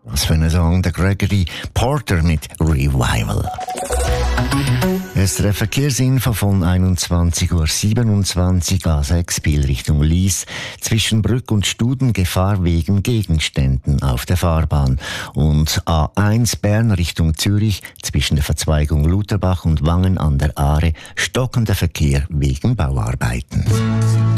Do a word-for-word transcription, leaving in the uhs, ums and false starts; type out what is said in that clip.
Was für ein Song, der Gregory Porter mit Revival. Es ist der Verkehrsinfo von einundzwanzig Uhr siebenundzwanzig, A sechs Biel Richtung Lies, zwischen Brück und Studen Gefahr wegen Gegenständen auf der Fahrbahn und A eins Bern Richtung Zürich zwischen der Verzweigung Lutherbach und Wangen an der Aare stockender Verkehr wegen Bauarbeiten.